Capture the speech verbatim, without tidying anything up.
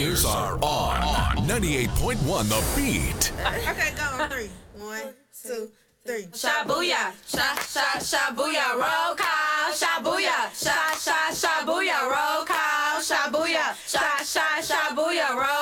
ears are on. ninety-eight point one The Beat. Okay, go on three. One, two, three. Shabuya, sha sha shabuya, roll call. Shabuya, sha sha shabuya, roll call. Shabuya, sha sha shabuya, roll.